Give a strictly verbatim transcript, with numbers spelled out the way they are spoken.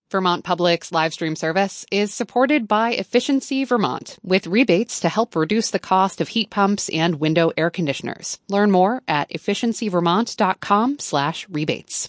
Vermont Public's live stream service is supported by Efficiency Vermont, with rebates to help reduce the cost of heat pumps and window air conditioners. Learn more at efficiency vermont dot com slash rebates.